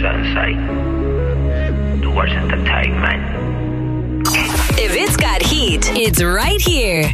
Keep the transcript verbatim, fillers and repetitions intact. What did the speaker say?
Sunshine. Towards entertainment. If it's got heat, it's right here.